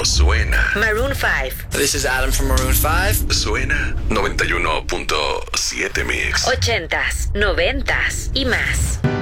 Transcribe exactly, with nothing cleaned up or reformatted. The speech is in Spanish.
Esto suena. Maroon five. This is Adam from Maroon five. Suena noventa y uno punto siete Mix. Ochentas, noventas y más.